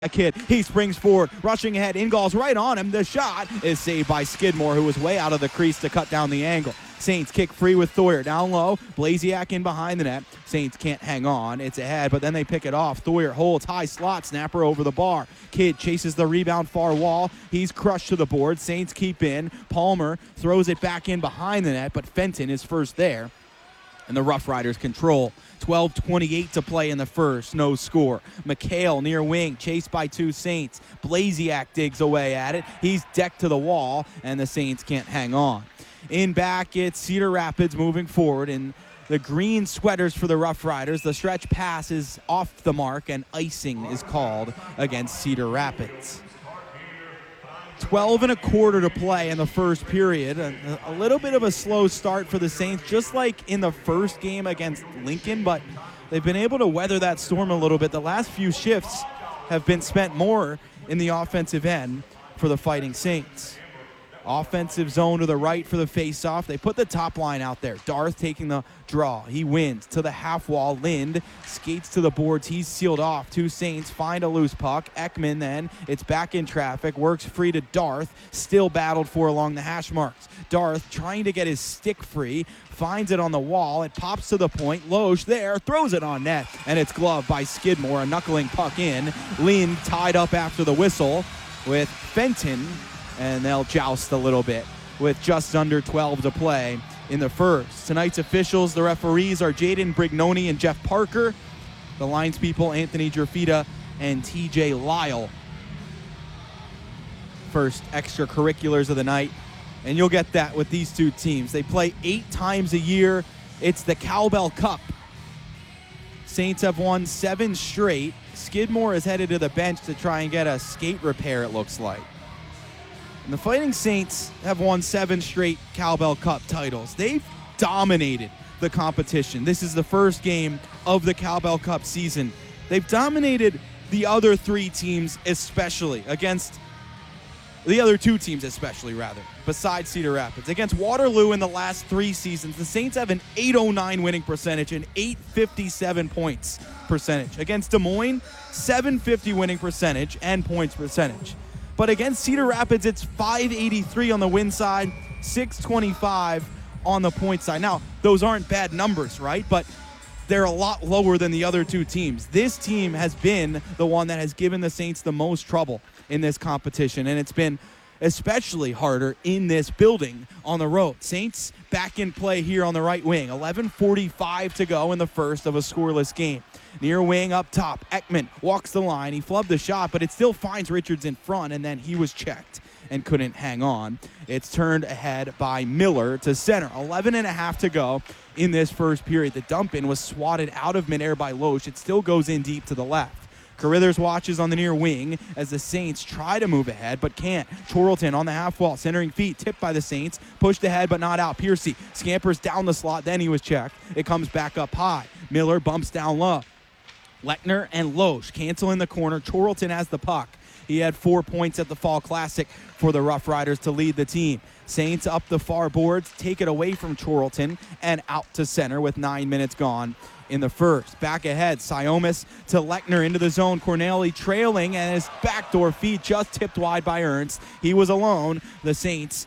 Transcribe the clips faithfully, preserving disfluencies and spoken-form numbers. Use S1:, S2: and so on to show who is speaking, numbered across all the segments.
S1: kid. He springs forward, rushing ahead. Ingall's right on him. The shot is saved by Skidmore, who was way out of the crease to cut down the angle. Saints kick free with Thoyer down low. Blasiak in behind the net. Saints can't hang on. It's ahead, but then they pick it off. Thoyer holds high slot. Snapper over the bar. Kidd chases the rebound far wall. He's crushed to the board. Saints keep in. Palmer throws it back in behind the net, but Fenton is first there. And the Rough Riders control. twelve twenty-eight to play in the first. No score. McHale near wing, chased by two Saints. Blasiak digs away at it. He's decked to the wall, and the Saints can't hang on. In back, it's Cedar Rapids moving forward, and the green sweaters for the Rough Riders. The stretch pass is off the mark, and icing is called against Cedar Rapids. twelve and a quarter to play in the first period. A, a little bit of a slow start for the Saints, just like in the first game against Lincoln, but they've been able to weather that storm a little bit. The last few shifts have been spent more in the offensive end for the Fighting Saints. Offensive zone to the right for the face-off. They put the top line out there. Darth taking the draw. He wins to the half wall. Lind skates to the boards. He's sealed off. Two Saints find a loose puck. Ekman then, it's back in traffic. Works free to Darth. Still battled for along the hash marks. Darth trying to get his stick free. Finds it on the wall. It pops to the point. Loesch there. Throws it on net. And it's gloved by Skidmore. A knuckling puck in. Lind tied up after the whistle with Fenton. And they'll joust a little bit with just under twelve to play in the first. Tonight's officials, the referees, are Jaden Brignoni and Jeff Parker. The linespeople, Anthony Jerfita and T J Lyle. First extracurriculars of the night. And you'll get that with these two teams. They play eight times a year. It's the Cowbell Cup. Saints have won seven straight. Skidmore is headed to the bench to try and get a skate repair, it looks like. And the Fighting Saints have won seven straight Cowbell Cup titles. They've dominated the competition. This is the first game of the Cowbell Cup season. They've dominated the other three teams, especially against the other two teams, especially rather, besides Cedar Rapids. Against Waterloo in the last three seasons, the Saints have an eight oh nine winning percentage and eight fifty-seven points percentage. Against Des Moines, seven fifty winning percentage and points percentage. But against Cedar Rapids, it's five eighty-three on the win side, six twenty-five on the point side. Now, those aren't bad numbers, right? But they're a lot lower than the other two teams. This team has been the one that has given the Saints the most trouble in this competition, and it's been especially harder in this building on the road. Saints back in play here on the right wing. eleven forty-five to go in the first of a scoreless game. Near wing up top, Ekman walks the line. He flubbed the shot, but it still finds Richards in front, and then he was checked and couldn't hang on. It's turned ahead by Miller to center. eleven and a half to go in this first period. The dump-in was swatted out of midair by Loesch. It still goes in deep to the left. Carithers watches on the near wing as the Saints try to move ahead, but can't. Chorlton on the half wall, centering feet, tipped by the Saints, pushed ahead but not out. Piercy scampers down the slot, then he was checked. It comes back up high. Miller bumps down low. Lechner and Loesch cancel in the corner. Chorlton has the puck. He had four points at the Fall Classic for the Rough Riders to lead the team. Saints up the far boards, take it away from Chorlton and out to center with nine minutes gone in the first. Back ahead, Siomis to Lechner into the zone. Corneli trailing, and his backdoor feed just tipped wide by Ernst. He was alone. The Saints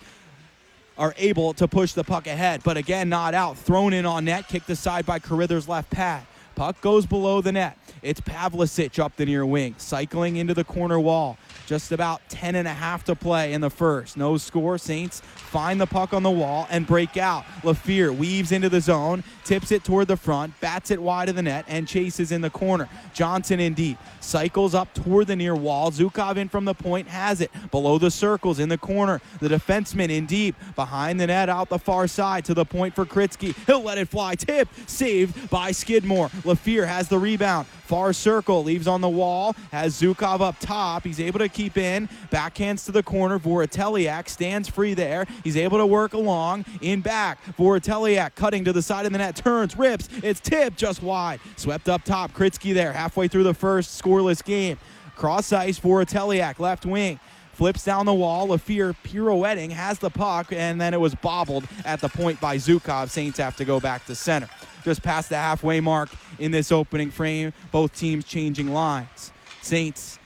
S1: are able to push the puck ahead, but again, not out. Thrown in on net, kicked aside by Carithers' left pad. Puck goes below the net. It's Pavlicic up the near wing, cycling into the corner wall. Just about ten and a half to play in the first. No score. Saints find the puck on the wall and break out. LaFear weaves into the zone, tips it toward the front, bats it wide of the net, and chases in the corner. Johnson in deep, cycles up toward the near wall. Zukov in from the point, has it. Below the circles in the corner. The defenseman in deep, behind the net out the far side to the point for Kritzky. He'll let it fly. Tip, saved by Skidmore. LaFear has the rebound. Far circle, leaves on the wall, has Zukov up top. He's able to keep in, backhands to the corner. Voroteliak stands free there. He's able to work along, in back. Voroteliak cutting to the side of the net, turns, rips, it's tipped just wide. Swept up top, Kritzky there, halfway through the first scoreless game. Cross ice, Voroteliak, left wing. Flips down the wall, LaFear pirouetting, has the puck, and then it was bobbled at the point by Zukov. Saints have to go back to center. Just past the halfway mark in this opening frame, both teams changing lines. Saints